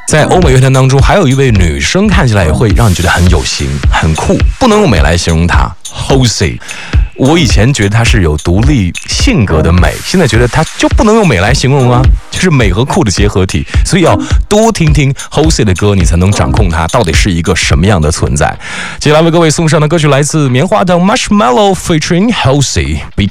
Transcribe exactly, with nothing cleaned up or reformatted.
在欧美乐坛当中，还有一位女生看起来也会让你觉得很有型、很酷，不能用美来形容她 ，Halsey。我以前觉得她是有独立性格的美，现在觉得她就不能用美来形容啊，就是美和酷的结合体。所以要多听听 Halsey 的歌，你才能掌控她到底是一个什么样的存在。接下来为各位送上的歌曲来自棉花糖 Marshmallow featuring Halsey。